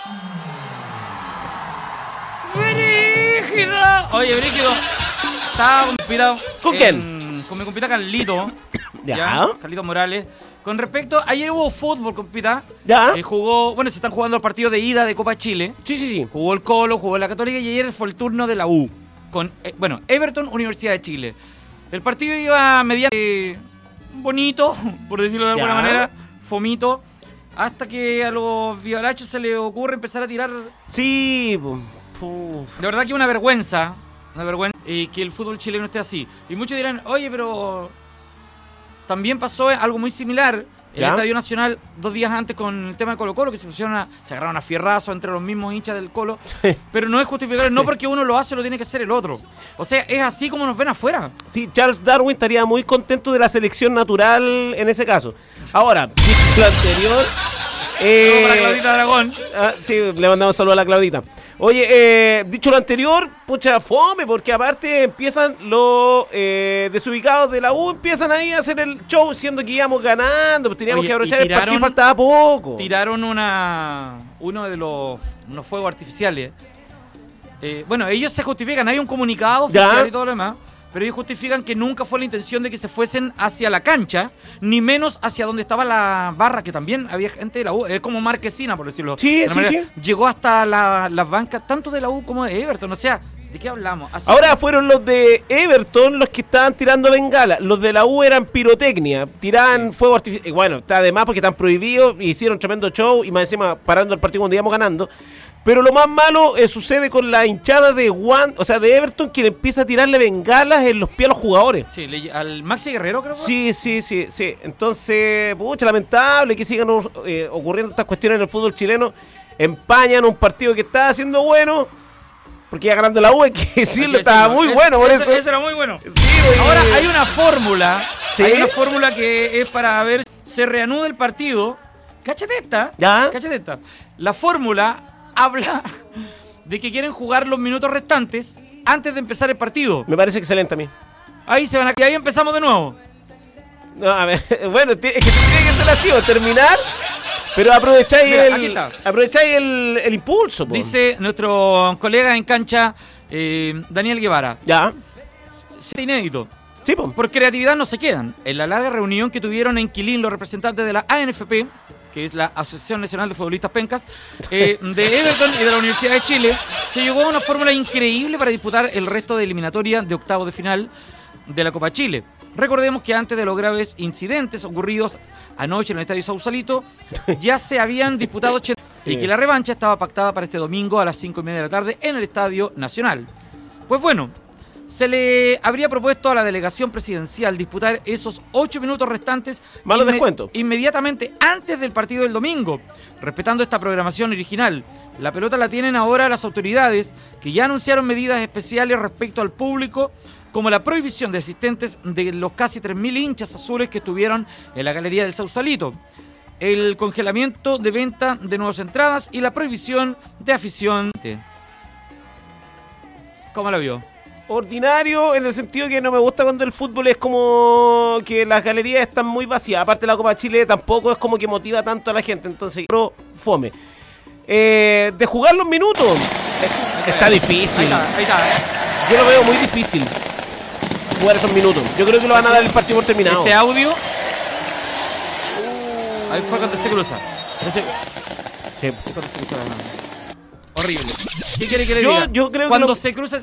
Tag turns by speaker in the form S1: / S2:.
S1: ¡Brígido! Oye, Brígido, estaba inspirado.
S2: ¿Con quién?
S1: Con mi compita Carlito.
S2: Ya.
S1: Carlito Morales. Con respecto, ayer hubo fútbol, compita.
S2: Ya.
S1: Jugó, bueno, se están jugando los partidos de ida de Copa Chile.
S2: Sí.
S1: Jugó el Colo, jugó la Católica y ayer fue el turno de la U. Con, Everton, Universidad de Chile. El partido iba mediante bonito, por decirlo de alguna manera, fomito, hasta que a los vivarachos se les ocurre empezar a tirar.
S2: Sí,
S1: De verdad que es una vergüenza que el fútbol chileno esté así. Y muchos dirán, oye, pero también pasó algo muy similar en el Estadio Nacional 2 días antes con el tema de Colo Colo, que se agarraron a fierrazos entre los mismos hinchas del Colo. Pero no es justificable, no porque uno lo hace, lo tiene que hacer el otro. O sea, es así como nos ven afuera.
S2: Sí, Charles Darwin estaría muy contento de la selección natural en ese caso. Ahora, dicho lo anterior...
S1: para Claudita Aragón.
S2: Sí, le mandamos saludos a la Claudita. Oye, dicho lo anterior, pucha, fome, porque aparte empiezan los desubicados de la U, empiezan ahí a hacer el show, siendo que íbamos ganando, pues teníamos que aprovechar el partido, faltaba poco.
S1: Tiraron uno de unos fuegos artificiales. Bueno, ellos se justifican, hay un comunicado oficial y todo lo demás, pero ellos justifican que nunca fue la intención de que se fuesen hacia la cancha, ni menos hacia donde estaba la barra, que también había gente de la U, es como Marquesina, por decirlo.
S2: Sí.
S1: Llegó hasta las bancas, tanto de la U como de Everton, o sea, ¿de qué hablamos?
S2: Ahora fueron los de Everton los que estaban tirando bengala, los de la U eran pirotecnia, tiraban fuego artificial, bueno, está además porque están prohibidos, hicieron tremendo show y más encima parando el partido cuando íbamos ganando. Pero lo más malo sucede con la hinchada de de Everton, quien empieza a tirarle bengalas en los pies a los jugadores.
S1: Sí, al Maxi Guerrero, creo.
S2: Sí. Entonces, pucha, lamentable que sigan ocurriendo estas cuestiones en el fútbol chileno. Empañan un partido que estaba haciendo bueno, porque ya ganando la U, hay que decirlo, estaba muy bueno por eso.
S1: Eso era muy bueno.
S2: Sí,
S1: ahora hay una fórmula. ¿Sí? Hay una fórmula que es para ver si se reanuda el partido. Cáchate esta. La fórmula habla de que quieren jugar los minutos restantes antes de empezar el partido.
S2: Me parece excelente a mí.
S1: Ahí y ahí empezamos de nuevo.
S2: No, a ver, bueno, es que tiene que ser así, terminar, pero aprovecháis el impulso. Po.
S1: Dice nuestro colega en cancha, Daniel Guevara.
S2: Ya.
S1: Es inédito.
S2: Sí, po.
S1: Por creatividad no se quedan. En la larga reunión que tuvieron en Quilín los representantes de la ANFP, que es la Asociación Nacional de Futbolistas Pencas, de Everton y de la Universidad de Chile, se llegó a una fórmula increíble para disputar el resto de eliminatoria de octavos de final de la Copa Chile. Recordemos que antes de los graves incidentes ocurridos anoche en el Estadio Sausalito, ya se habían disputado y que la revancha estaba pactada para este domingo a las 5:30 de la tarde en el Estadio Nacional. Pues bueno, se le habría propuesto a la delegación presidencial disputar esos 8 minutos restantes inmediatamente antes del partido del domingo, respetando esta programación original. La pelota la tienen ahora las autoridades, que ya anunciaron medidas especiales respecto al público, como la prohibición de asistentes de los casi 3.000 hinchas azules que estuvieron en la galería del Sausalito, el congelamiento de venta de nuevas entradas y la prohibición de afición. ¿Cómo la vio?
S2: Ordinario, en el sentido que no me gusta cuando el fútbol es como que las galerías están muy vacías. Aparte, la Copa Chile tampoco es como que motiva tanto a la gente, entonces fome. De jugar los minutos está difícil.
S1: Ahí está.
S2: Yo lo veo muy difícil jugar esos minutos. Yo creo que lo van a dar el partido por terminado.
S1: Este audio ahí fue cuando se cruza. Horrible. ¿Qué quiere que le diga?
S2: Yo creo
S1: cuando
S2: que
S1: se cruza,